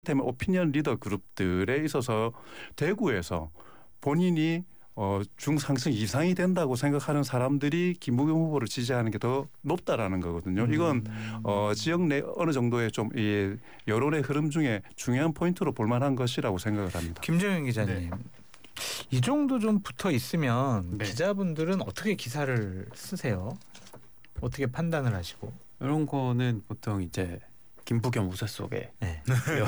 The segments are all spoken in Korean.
때문에 오피니언 리더 그룹들에 있어서 대구에서 본인이 중상승 이상이 된다고 생각하는 사람들이 김부겸 후보를 지지하는 게 더 높다라는 거거든요. 이건 지역 내 어느 정도의 좀 이 여론의 흐름 중에 중요한 포인트로 볼 만한 것이라고 생각을 합니다. 김정현 기자님. 네. 이 정도 좀 붙어 있으면 네. 기자분들은 어떻게 기사를 쓰세요? 어떻게 판단을 하시고? 이런 거는 보통 이제 김부겸 우세 속에 네.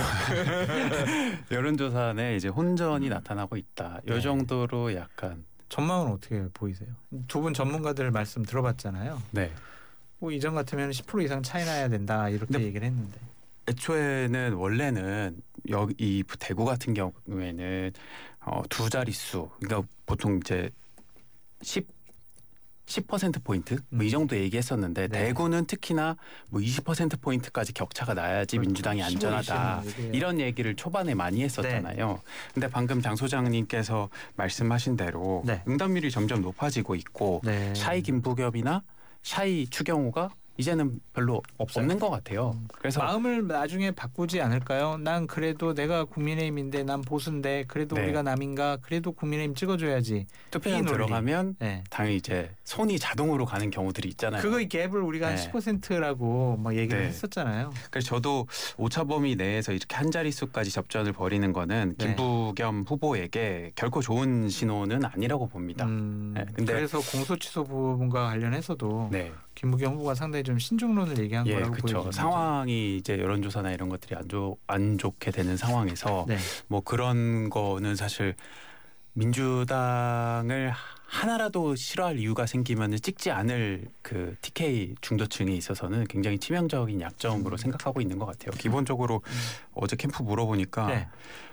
여론조사 내 이제 혼전이 나타나고 있다. 이 네. 정도로 약간 전망은 어떻게 보이세요? 두 분 전문가들 말씀 들어봤잖아요. 네. 뭐 이전 같으면 10% 이상 차이 나야 된다 이렇게 네. 얘기를 했는데. 애초에는 원래는 여기 이 대구 같은 경우에는 두 자릿수 그러니까 보통 이제 10% 포인트 뭐 이 정도 얘기했었는데 네. 대구는 특히나 뭐 20% 포인트까지 격차가 나야지 민주당이 15, 안전하다 20는 얘기해요. 이런 얘기를 초반에 많이 했었잖아요. 근데 방금 장 소장님께서 말씀하신 대로 네. 응답률이 점점 높아지고 있고 네. 샤이 김부겸이나 샤이 추경호가 이제는 별로 없어요. 없는 것 같아요. 그래서 마음을 나중에 바꾸지 않을까요? 난 그래도 내가 국민의힘인데 난 보수인데 그래도 네. 우리가 남인가 그래도 국민의힘 찍어줘야지. 투표장 이 논리. 들어가면 네. 당연히 이제 손이 자동으로 가는 경우들이 있잖아요. 그거의 갭을 우리가 한 네. 10%라고 막 얘기를 네. 했었잖아요. 그래서 저도 오차 범위 내에서 이렇게 한 자릿수까지 접전을 벌이는 거는 네. 김부겸 후보에게 결코 좋은 신호는 아니라고 봅니다. 네, 근데 그래서 공소 취소 부분과 관련해서도 네, 김부겸 후보가 상당히 좀 신중론을 얘기한 예, 거라고 그렇죠. 보여집니다. 상황이 이제 여론조사나 이런 것들이 안 좋게 되는 상황에서 네. 뭐 그런 거는 사실 민주당을 하나라도 싫어할 이유가 생기면 찍지 않을 그 TK 중도층에 있어서는 굉장히 치명적인 약점으로 생각하고 있는 것 같아요. 기본적으로 어제 캠프 물어보니까 네.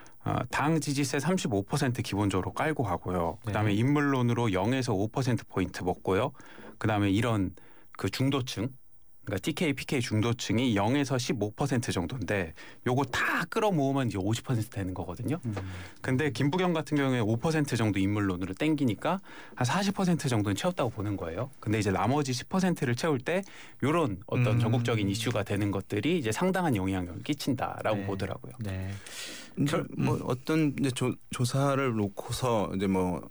당 지지세 35% 기본적으로 깔고 가고요. 그다음에 네. 인물론으로 0에서 5%포인트 먹고요. 그다음에 이런 그 중도층 그러니까 TK, PK 중도층이 0에서 15% 정도인데 요거 다 끌어모으면 이제 50% 되는 거거든요. 근데 김부겸 같은 경우에 5% 정도 인물론으로 땡기니까 한 40% 정도는 채웠다고 보는 거예요. 근데 이제 나머지 10%를 채울 때 요런 어떤 전국적인 이슈가 되는 것들이 이제 상당한 영향력을 끼친다라고 네. 보더라고요. 네. 뭐 어떤 이제 조사를 놓고서 이제 뭐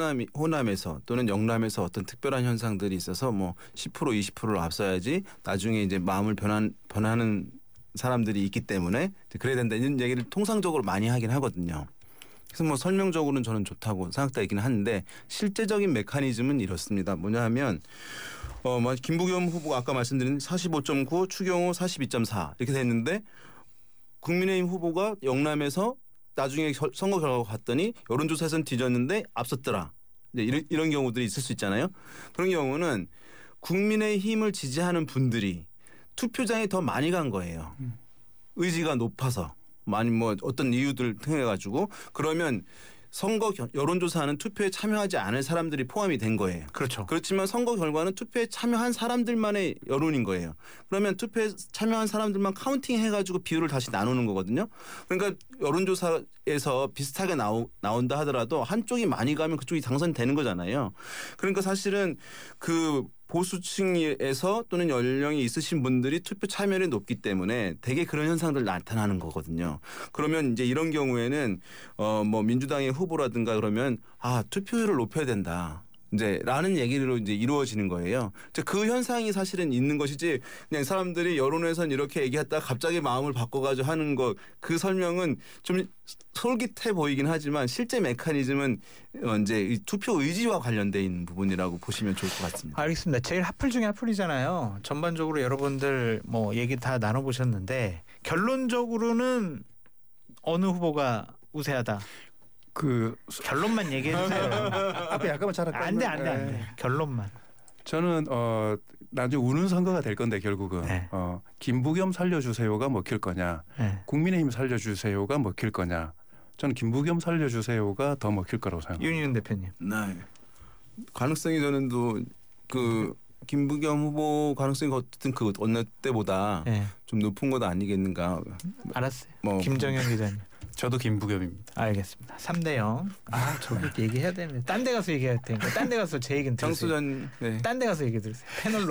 호남에서 또는 영남에서 어떤 특별한 현상들이 있어서 뭐 10% 20%를 앞서야지 나중에 이제 마음을 변하는 사람들이 있기 때문에 그래야 된다 이런 얘기를 통상적으로 많이 하긴 하거든요. 그래서 뭐 설명적으로는 저는 좋다고 생각되긴 하는데 실제적인 메커니즘은 이렇습니다. 뭐냐 하면 뭐 김부겸 후보가 아까 말씀드린 45.9 추경호 42.4 이렇게 됐는데 국민의힘 후보가 영남에서 나중에 선거 결과가 갔더니 여론조사에서는 뒤졌는데 앞섰더라. 이런 경우들이 있을 수 있잖아요. 그런 경우는 국민의힘을 지지하는 분들이 투표장에 더 많이 간 거예요. 의지가 높아서 많이 뭐 어떤 이유들을 통해 가지고 그러면 선거 여론조사는 투표에 참여하지 않을 사람들이 포함이 된 거예요. 그렇죠. 그렇지만 선거 결과는 투표에 참여한 사람들만의 여론인 거예요. 그러면 투표에 참여한 사람들만 카운팅 해가지고 비율을 다시 나누는 거거든요. 그러니까 여론조사에서 비슷하게 나온다 하더라도 한쪽이 많이 가면 그쪽이 당선되는 거잖아요. 그러니까 사실은 그 보수층에서 또는 연령이 있으신 분들이 투표 참여율이 높기 때문에 대개 그런 현상들 나타나는 거거든요. 그러면 이제 이런 경우에는 뭐 민주당의 후보라든가 그러면 투표율을 높여야 된다. 이제 라는 얘기로 이제 이루어지는 거예요. 그 현상이 사실은 있는 것이지 그냥 사람들이 여론에선 이렇게 얘기했다가 갑자기 마음을 바꿔가지고 하는 것 그 설명은 좀 솔깃해 보이긴 하지만 실제 메커니즘은 이제 이 투표 의지와 관련돼 있는 부분이라고 보시면 좋을 것 같습니다. 알겠습니다. 제일 핫플 중에 핫플이잖아요. 전반적으로 여러분들 뭐 얘기 다 나눠보셨는데 결론적으로는 어느 후보가 우세하다. 그 결론만 얘기해 주세요. 앞에 약간만 잘할까요? 안돼. 결론만. 저는 나중에 우는 선거가 될 건데 결국은 네. 김부겸 살려주세요가 먹힐 거냐, 네. 국민의힘 살려주세요가 먹힐 거냐. 저는 김부겸 살려주세요가 더 먹힐 거라고 생각합니다. 윤희윤 대표님. 네. 가능성이 저는 그 김부겸 후보 가능성이 어쨌든 그 어느 때보다 네. 좀 높은 것 아니겠는가. 알았어요. 뭐 김정현 기자님. 저도 김부겸입니다. 알겠습니다. 3대0. 아, 저기 얘기해야 되는데 딴 데 가서 얘기해야 되니까 딴 데 가서 제 얘기는 들으세요. 장수전 네. 딴 데 가서 얘기 들으세요. 패널로.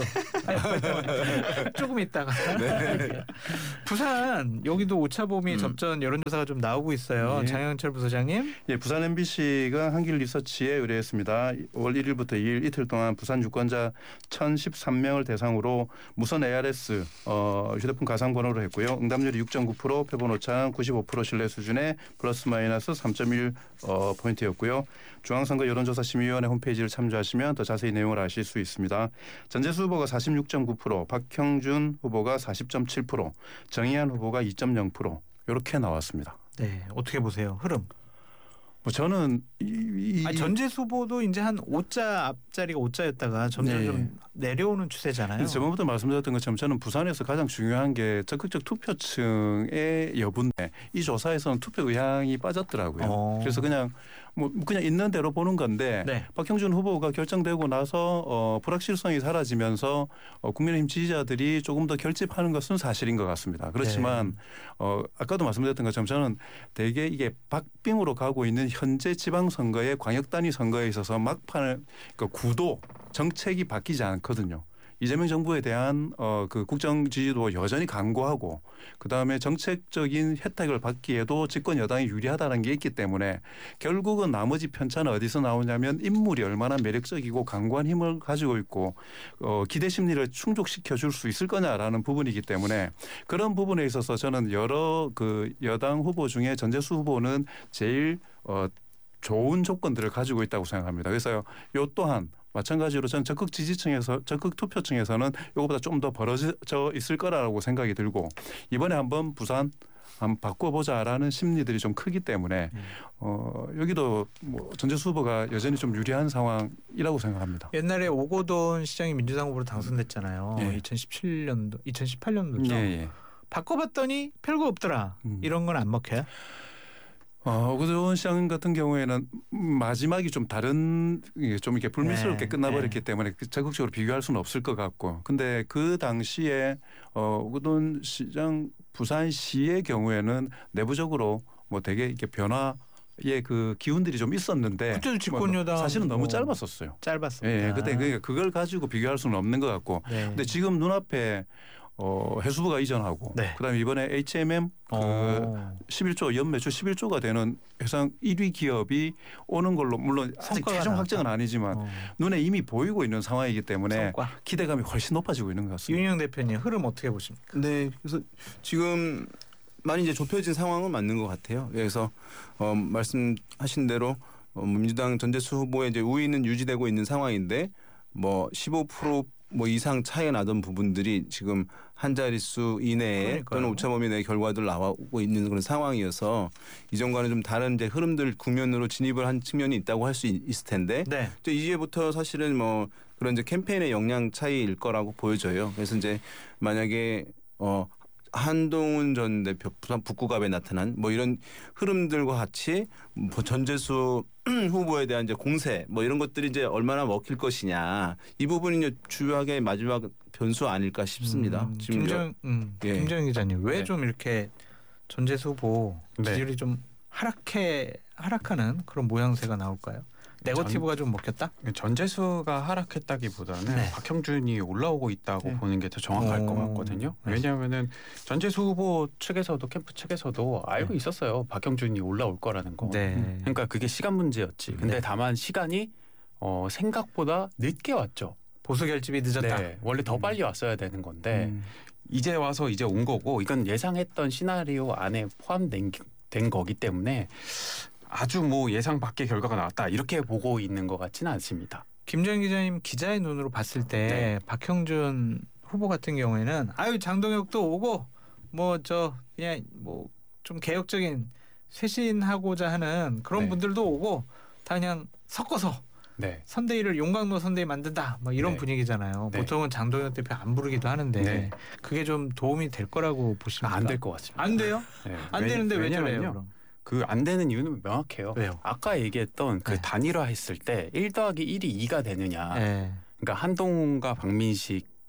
조금 있다가. 네. 부산 여기도 오차범위 접전 여론조사가 좀 나오고 있어요. 예. 장영철 부소장님. 예, 부산 MBC가 한길 리서치에 의뢰했습니다. 5월 1일부터 2일 이틀 동안 부산 유권자 1,013명을 대상으로 무선 ARS 휴대폰 가상번호로 했고요. 응답률이 6.9%, 표본 오차는 95% 신뢰 수준의 플러스 마이너스 3.1 포인트였고요. 중앙선거 여론조사심의위원회 홈페이지를 참조하시면 더 자세히 내용을 아실 수 있습니다. 전재수 후보가 46.9%, 박형준 후보가 40.7%, 정의한 후보가 2.0% 이렇게 나왔습니다. 네, 어떻게 보세요? 흐름. 뭐 저는 전재수 후보도 이제 한 5자 앞자리가 5자였다가 점점 네. 좀 내려오는 추세잖아요. 저번부터 말씀드렸던 것처럼 저는 부산에서 가장 중요한 게 적극적 투표층의 여부인데 이 조사에서는 투표 의향이 빠졌더라고요. 그래서 그냥 있는 대로 보는 건데 네. 박형준 후보가 결정되고 나서 불확실성이 사라지면서 국민의힘 지지자들이 조금 더 결집하는 것은 사실인 것 같습니다. 그렇지만 아까도 말씀드렸던 것처럼 저는 대개 이게 박빙으로 가고 있는 현재 지방선거의 광역단위 선거에 있어서 막판을 구도 정책이 바뀌지 않거든요. 이재명 정부에 대한 그 국정 지지도 여전히 강고하고 그다음에 정책적인 혜택을 받기에도 집권 여당이 유리하다는 게 있기 때문에 결국은 나머지 편차는 어디서 나오냐면 인물이 얼마나 매력적이고 강고한 힘을 가지고 있고 기대 심리를 충족시켜 줄 수 있을 거냐라는 부분이기 때문에 그런 부분에 있어서 저는 여러 그 여당 후보 중에 전재수 후보는 제일 좋은 조건들을 가지고 있다고 생각합니다. 그래서 요 또한 마찬가지로 저는 적극 지지층에서 적극 투표층에서는 이거보다 좀 더 벌어져 있을 거라고 생각이 들고 이번에 한번 부산 한번 바꿔보자라는 심리들이 좀 크기 때문에 여기도 뭐 전재수 후보가 여전히 좀 유리한 상황이라고 생각합니다. 옛날에 오고돈 시장이 민주당 후보로 당선됐잖아요. 예. 2018년도죠. 예. 바꿔봤더니 별거 없더라. 이런 건 안 먹혀요? 오고돈 시장 같은 경우에는 마지막이 좀 다른 좀 이렇게 불미스럽게 네. 끝나버렸기 때문에 적극적으로 비교할 수는 없을 것 같고 근데 그 당시에 오고돈 시장 부산시의 경우에는 내부적으로 뭐 되게 이렇게 변화의 그 기운들이 좀 있었는데 그때도 집권 여당 사실은 너무 짧았었어요. 짧았습니다. 예, 그때 그러니까 그걸 가지고 비교할 수는 없는 것 같고 네. 근데 지금 눈앞에 해수부가 이전하고 네. 그다음에 이번에 H&M 11조 연매출 11조가 되는 해상 1위 기업이 오는 걸로 물론 아직 성과가 최종 나왔다. 확정은 아니지만 눈에 이미 보이고 있는 상황이기 때문에 성과. 기대감이 훨씬 높아지고 있는 것 같습니다. 윤영 대표님 흐름 어떻게 보십니까? 네, 그래서 지금 많이 이제 좁혀진 상황은 맞는 것 같아요. 그래서 말씀하신 대로 민주당 전재수 후보의 이제 우위는 유지되고 있는 상황인데 뭐 15% 뭐 이상 차이가 나던 부분들이 지금 한 자릿수 이내에 그러니까요. 또는 오차범위 내의 결과들 나오고 있는 그런 상황이어서 이전과는 좀 다른 이제 흐름들 국면으로 진입을 한 측면이 있다고 할 수 있을 텐데 네. 이제부터 사실은 뭐 그런 이제 캠페인의 역량 차이일 거라고 보여져요. 그래서 이제 만약에 한동훈 전 대표 부산 북구갑에 나타난 뭐 이런 흐름들과 같이 뭐 전재수 후보에 대한 이제 공세 뭐 이런 것들이 이제 얼마나 먹힐 것이냐 이 부분이 이제 주요하게 마지막 변수 아닐까 싶습니다. 지금 김정인 기자님 왜 네. 좀 이렇게 전재수 후보 네. 지지율이 좀 하락하는 그런 모양새가 나올까요? 네거티브가 좀 먹혔다? 전재수가 하락했다기보다는 네. 박형준이 올라오고 있다고 네. 보는 게 더 정확할 것 같거든요. 네. 왜냐하면은 전재수 후보 측에서도 캠프 측에서도 알고 네. 있었어요. 박형준이 올라올 거라는 거. 네. 그러니까 그게 시간 문제였지. 근데 네. 다만 시간이 생각보다 늦게 왔죠. 보수 결집이 늦었다. 네. 원래 더 빨리 왔어야 되는 건데 이제 와서 이제 온 거고 이건 예상했던 시나리오 안에 포함된 된 거기 때문에 아주 뭐 예상 밖의 결과가 나왔다 이렇게 보고 있는 것 같지는 않습니다. 김정인 기자님 기자의 눈으로 봤을 때 네. 박형준 후보 같은 경우에는 장동혁도 오고 뭐 그냥 뭐 좀 개혁적인 쇄신하고자 하는 그런 네. 분들도 오고 다 그냥 섞어서 네. 선대위를 용광로 선대위 만든다 뭐 이런 네. 분위기잖아요. 네. 보통은 장동혁 대표 안 부르기도 하는데 네. 그게 좀 도움이 될 거라고 보십니까? 안 될 것 같습니다. 안 돼요? 네. 안 되는데 왜 저래요? 왜냐면요. 그럼? 그 안 되는 이유는 명확해요. 왜요? 아까 얘기했던 그 네. 단일화했을 때 1 더하기 1이 2가 되느냐. 네. 그러니까 한동훈과 박민식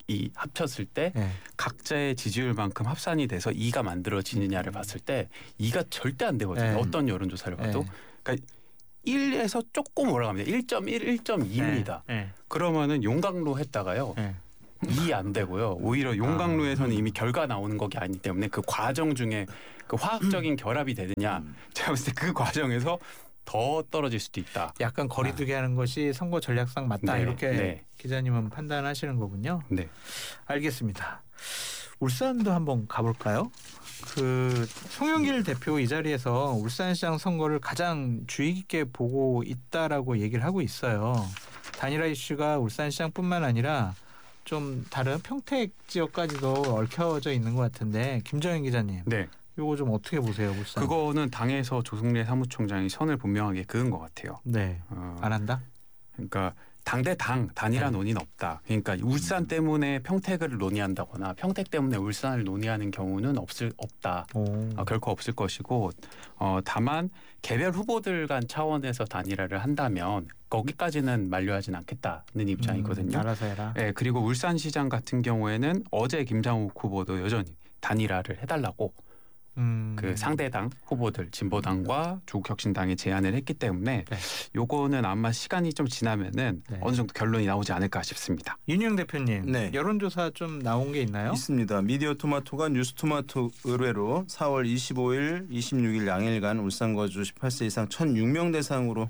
이 합쳤을 때 네. 각자의 지지율만큼 합산이 돼서 2가 만들어지느냐를 봤을 때 2가 절대 안 되거든요. 네. 어떤 여론조사를 봐도. 네. 그러니까 1에서 조금 올라갑니다. 1.1, 1.2입니다. 네. 그러면은 용광로 했다가요. 네. 2 안 되고요. 오히려 용광로에서는 이미 결과 나오는 거기 아니기 때문에 그 과정 중에 그 화학적인 결합이 되느냐. 제가 봤을 때 그 과정에서 더 떨어질 수도 있다. 약간 거리두기 하는 것이 선거 전략상 맞다 네, 이렇게 네. 기자님은 판단하시는 거군요. 네. 알겠습니다. 울산도 한번 가볼까요? 그 송영길 대표 이 자리에서 울산시장 선거를 가장 주의 깊게 보고 있다라고 얘기를 하고 있어요. 단일화 이슈가 울산시장뿐만 아니라 좀 다른 평택 지역까지도 얽혀져 있는 것 같은데 김정현 기자님, 네. 이거 좀 어떻게 보세요, 울산? 그거는 당에서 조승래 사무총장이 선을 분명하게 그은 것 같아요. 네, 안 한다. 그러니까 당 대 당 단일화 네. 논의는 없다. 그러니까 울산 때문에 평택을 논의한다거나 평택 때문에 울산을 논의하는 경우는 없다. 오. 결코 없을 것이고 다만 개별 후보들 간 차원에서 단일화를 한다면 거기까지는 만류하진 않겠다는 입장이거든요. 알아서 해라. 네, 그리고 울산시장 같은 경우에는 어제 김장욱 후보도 여전히 단일화를 해달라고 그 상대당 후보들 진보당과 조국혁신당에 제안을 했기 때문에 네. 요거는 아마 시간이 좀 지나면은 네. 어느 정도 결론이 나오지 않을까 싶습니다. 윤영 대표님, 네. 여론조사 좀 나온 게 있나요? 있습니다. 미디어 토마토가 뉴스 토마토 의뢰로 4월 25일, 26일 양일간 울산 거주 18세 이상 1,006명 대상으로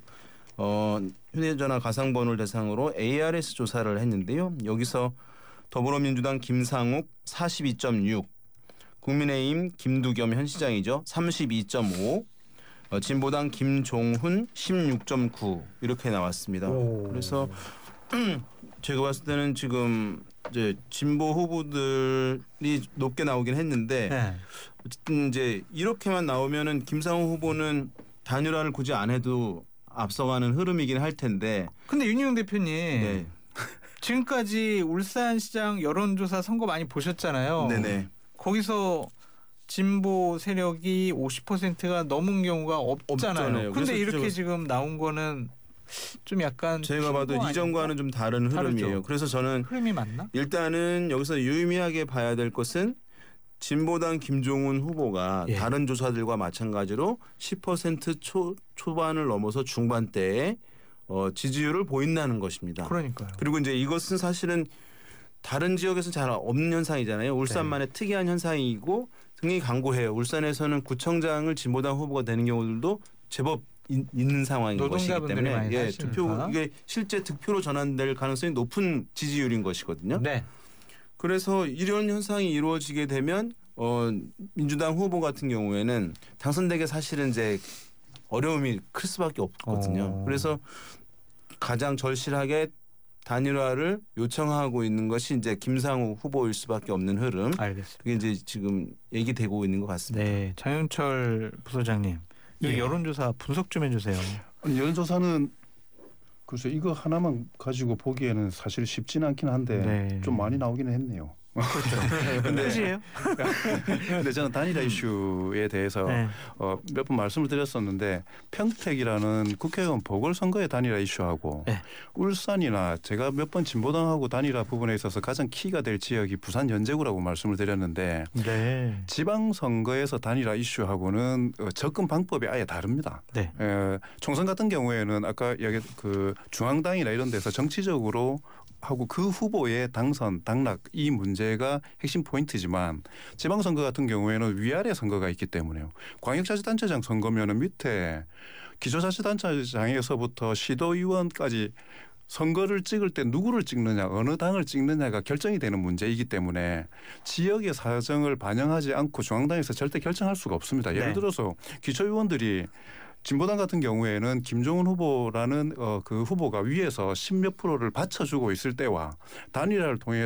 휴대전화 가상번호를 대상으로 ARS 조사를 했는데요. 여기서 더불어민주당 김상욱 42.6, 국민의힘 김두겸 현 시장이죠. 32.5, 진보당 김종훈 16.9 이렇게 나왔습니다. 오. 그래서 제가 봤을 때는 지금 이제 진보 후보들이 높게 나오긴 했는데 네. 어쨌든 이제 이렇게만 나오면은 김상호 후보는 단일화를 굳이 안 해도 앞서가는 흐름이긴 할 텐데. 근데 윤영 대표님, 네. 지금까지 울산시장 여론조사 선거 많이 보셨잖아요. 네네. 거기서 진보 세력이 50%가 넘은 경우가 없잖아요. 없잖아요. 근데 그래서 이렇게 제가- 지금 나온 거는 좀 약간 제가 봐도 신고 이전과는 좀 다른 다르죠. 흐름이에요. 그래서 저는 흐름이 맞나? 일단은 여기서 유의미하게 봐야 될 것은 진보당 김종훈 후보가 예. 다른 조사들과 마찬가지로 10% 초반을 넘어서 중반대에 지지율을 보인다는 것입니다. 그러니까요. 그리고 이제 이것은 사실은 다른 지역에서는 잘 없는 현상이잖아요. 울산만의 특이한 현상이고 등이 강고해요. 울산에서는 구청장을 진보당 후보가 되는 경우들도 제법 있는 상황인 것이기 노동자분들이 때문에 많이 사시니까. 이게 실제 득표로 전환될 가능성이 높은 지지율인 것이거든요. 네. 그래서 이런 현상이 이루어지게 되면 민주당 후보 같은 경우에는 당선되기 사실은 이제 어려움이 클 수밖에 없거든요. 그래서 가장 절실하게 단일화를 요청하고 있는 것이 이제 김상욱 후보일 수밖에 없는 흐름. 알겠습니다. 그게 이제 지금 얘기되고 있는 것 같습니다. 네, 장윤철 부소장님, 이 예. 여론조사 분석 좀 해주세요. 여론조사는 글쎄 이거 하나만 가지고 보기에는 사실 쉽지는 않긴 한데 네. 좀 많이 나오기는 했네요. 끝이에요? 근데 저는 단일화 이슈에 대해서 네. 몇 번 말씀을 드렸었는데 평택이라는 국회의원 보궐선거의 단일화 이슈하고 네. 울산이나 제가 몇 번 진보당하고 단일화 부분에 있어서 가장 키가 될 지역이 부산 연제구라고 말씀을 드렸는데 네. 지방선거에서 단일화 이슈하고는 접근 방법이 아예 다릅니다. 네. 총선 같은 경우에는 아까 여기 그 중앙당이나 이런 데서 정치적으로 하고 그 후보의 당선, 당락 이 문제가 핵심 포인트지만 지방선거 같은 경우에는 위아래 선거가 있기 때문에요. 광역자치단체장 선거면은 밑에 기초자치단체장에서부터 시도의원까지 선거를 찍을 때 누구를 찍느냐 어느 당을 찍느냐가 결정이 되는 문제이기 때문에 지역의 사정을 반영하지 않고 중앙당에서 절대 결정할 수가 없습니다. 예를 네. 들어서 기초의원들이 진보당 같은 경우에는 김종훈 후보라는 그 후보가 위에서 10몇 프로를 받쳐주고 있을 때와 단일화를 통해